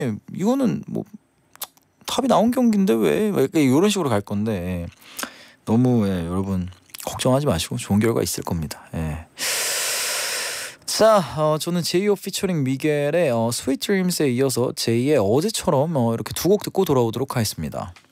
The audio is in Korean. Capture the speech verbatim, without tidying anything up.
이거는 뭐 탑이 나온 경기인데 왜 이런 식으로 갈 건데 너무 예, 여러분 걱정하지 마시고 좋은 결과 있을 겁니다. 예. 자, 어, 저는 제이홉 피처링 미겔의 어, Sweet Dreams에 이어서 제이의 어제처럼 어, 이렇게 두 곡 듣고 돌아오도록 하겠습니다.